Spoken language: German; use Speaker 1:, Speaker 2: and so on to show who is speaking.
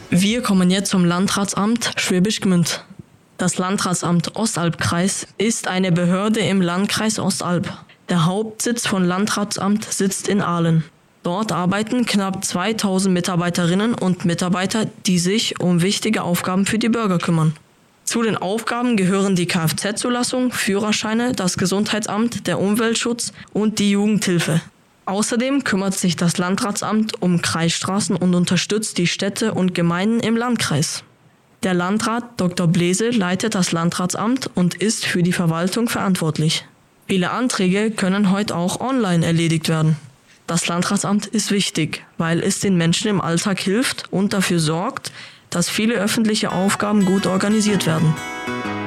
Speaker 1: Wir kommen jetzt zum Landratsamt Schwäbisch Gmünd. Das Landratsamt Ostalbkreis ist eine Behörde im Landkreis Ostalb. Der Hauptsitz von Landratsamt sitzt in Ahlen. Dort arbeiten knapp 2000 Mitarbeiterinnen und Mitarbeiter, die sich um wichtige Aufgaben für die Bürger kümmern. Zu den Aufgaben gehören die Kfz-Zulassung, Führerscheine, das Gesundheitsamt, der Umweltschutz und die Jugendhilfe. Außerdem kümmert sich das Landratsamt um Kreisstraßen und unterstützt die Städte und Gemeinden im Landkreis. Der Landrat Dr. Blese leitet das Landratsamt und ist für die Verwaltung verantwortlich. Viele Anträge können heute auch online erledigt werden. Das Landratsamt ist wichtig, weil es den Menschen im Alltag hilft und dafür sorgt, dass viele öffentliche Aufgaben gut organisiert werden.